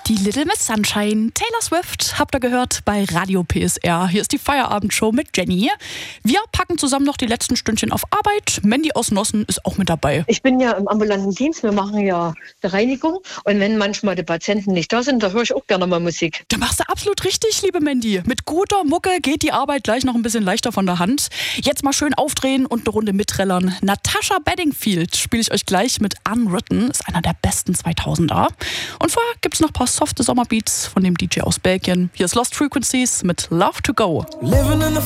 Die Little Miss Sunshine, Taylor Swift, habt ihr gehört bei Radio PSR. Hier ist die Feierabendshow mit Jenny. Wir packen zusammen noch die letzten Stündchen auf Arbeit. Mandy aus Nossen ist auch mit dabei. Ich bin ja im ambulanten Dienst, wir machen ja die Reinigung. Und wenn manchmal die Patienten nicht da sind, da höre ich auch gerne mal Musik. Da machst du absolut richtig, liebe Mandy. Mit guter Mucke geht die Arbeit gleich noch ein bisschen leichter von der Hand. Jetzt mal schön aufdrehen und eine Runde mitträllern. Natasha Bedingfield spiele ich euch gleich mit Unwritten. Ist einer der besten 2000er. Und vorher gibt's noch ein paar softe Sommerbeats von dem DJ aus Belgien. Hier ist Lost Frequencies mit Love to Go. Living in the